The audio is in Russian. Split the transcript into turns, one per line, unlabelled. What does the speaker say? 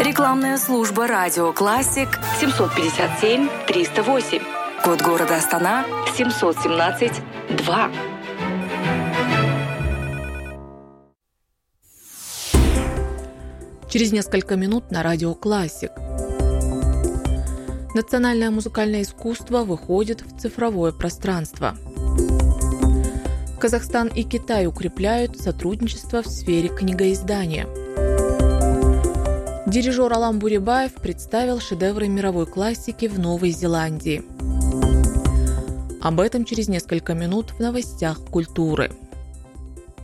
Рекламная служба «Радио Классик» 757 308. Код города Астана 717 2.
Через несколько минут на «Радио Классик». Национальное музыкальное искусство выходит в цифровое пространство. Казахстан и Китай укрепляют сотрудничество в сфере книгоиздания. Дирижер Алам Бурибаев представил шедевры мировой классики в Новой Зеландии. Об этом через несколько минут в новостях культуры.